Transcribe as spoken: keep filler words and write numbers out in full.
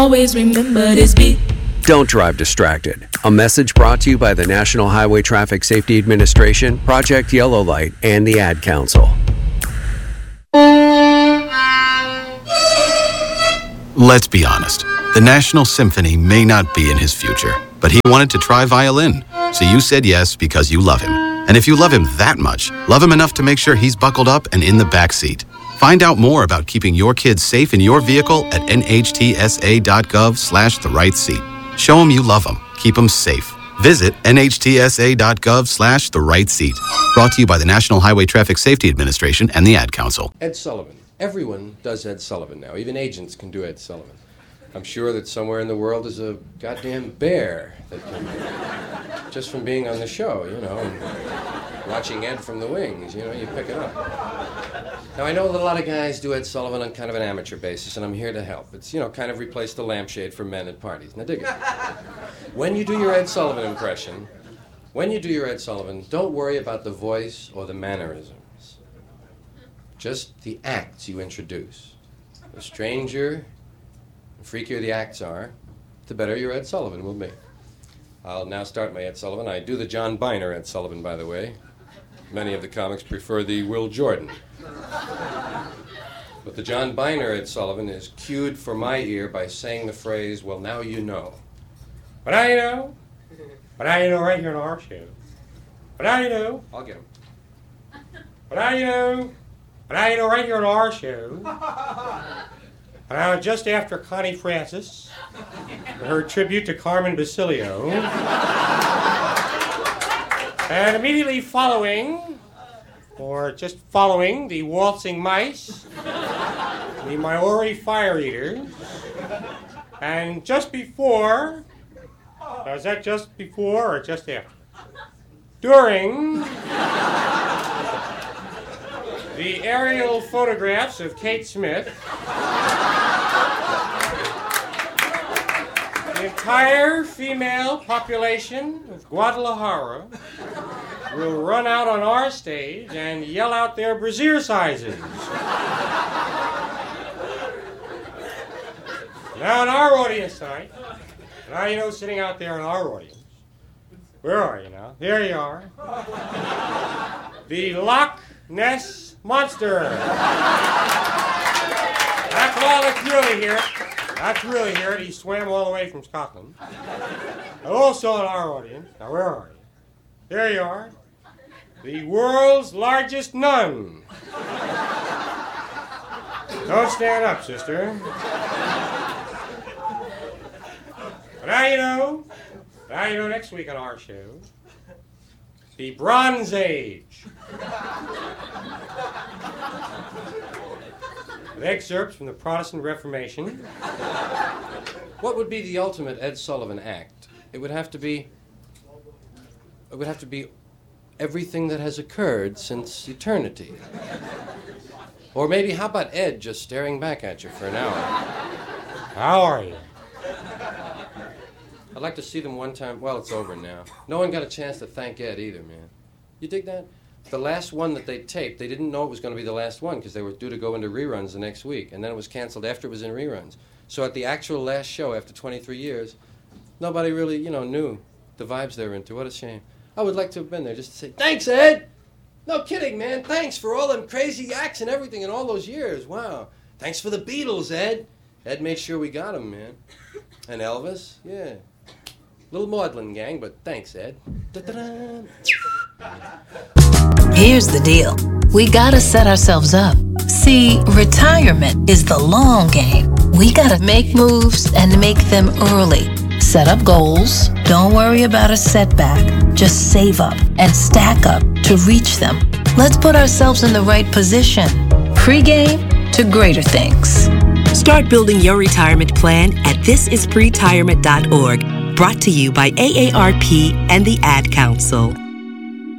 Always remember this beat. Don't drive distracted. A message brought to you by the National Highway Traffic Safety Administration, Project Yellow Light, and the Ad Council. Let's be honest. The National Symphony may not be in his future, but he wanted to try violin. So you said yes because you love him. And if you love him that much, love him enough to make sure he's buckled up and in the back seat. Find out more about keeping your kids safe in your vehicle at nhtsa.gov slash the right seat. Show them you love them. Keep them safe. Visit nhtsa.gov slash the right seat. Brought to you by the National Highway Traffic Safety Administration and the Ad Council. Ed Sullivan. Everyone does Ed Sullivan now. Even agents can do Ed Sullivan. I'm sure that somewhere in the world is a goddamn bear that can, just from being on the show, you know, and watching Ed from the wings, you know, you pick it up. Now, I know that a lot of guys do Ed Sullivan on kind of an amateur basis, and I'm here to help. It's, you know, kind of replace the lampshade for men at parties. Now, dig it. When you do your Ed Sullivan impression, when you do your Ed Sullivan, don't worry about the voice or the mannerisms. Just the acts you introduce. The stranger, the freakier the acts are, the better your Ed Sullivan will be. I'll now start my Ed Sullivan. I do the John Biner Ed Sullivan, by the way. Many of the comics prefer the Will Jordan. But the John Biner Ed Sullivan is cued for my ear by saying the phrase, well, now you know. But now you know. But now you know right here on our show. But now you know. I'll get him. But now you know. But now you know right here on our show. And now just after Connie Francis, her tribute to Carmen Basilio. And immediately following, or just following, the Waltzing Mice, the Maori Fire Eaters, and just before, now is that just before or just after? During the aerial photographs of Kate Smith, the entire female population of Guadalajara will run out on our stage and yell out their brassiere sizes. Now in our audience tonight, now you know sitting out there in our audience, where are you now? There you are. The Loch Ness Monster. That's all that's really here. That's really here. He swam all the way from Scotland. And also in our audience, now where are you? There you are. The world's largest nun. Don't stand up, sister. But now you know, now you know next week on our show, the Bronze Age. With excerpts from the Protestant Reformation. What would be the ultimate Ed Sullivan act? It would have to be, it would have to be everything that has occurred since eternity. Or maybe, how about Ed just staring back at you for an hour? How are you? I'd like to see them one time. Well, it's over now. No one got a chance to thank Ed either, man. You dig that? The last one that they taped, they didn't know it was going to be the last one because they were due to go into reruns the next week, and then it was canceled after it was in reruns. So at the actual last show after twenty-three years, nobody really, you know, knew the vibes they were into. What a shame. I would like to have been there just to say, thanks, Ed! No kidding, man. Thanks for all them crazy acts and everything in all those years. Wow. Thanks for the Beatles, Ed. Ed made sure we got them, man. And Elvis, yeah. Little maudlin gang, but thanks, Ed. Da-da-da. Here's the deal. We gotta set ourselves up. See, retirement is the long game. We gotta make moves and make them early. Set up goals. Don't worry about a setback. Just save up and stack up to reach them. Let's put ourselves in the right position. Pre-game to greater things. Start building your retirement plan at this is pretirement dot org. Brought to you by A A R P and the Ad Council.